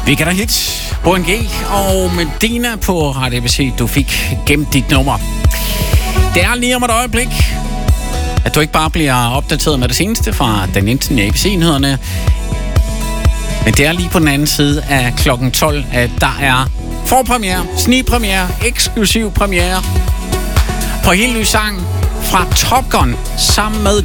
Weekend Hit på NG og Medina på Radio ABC. Du fik gemt dit nummer. Det er lige om et øjeblik, at du ikke bare bliver opdateret med det seneste fra den internationale ABC-nyhederne, men det er lige på den anden side af klokken 12, at der er forpremiere, snigpremiere, eksklusiv premiere på helt ny sang fra Top Gun sammen med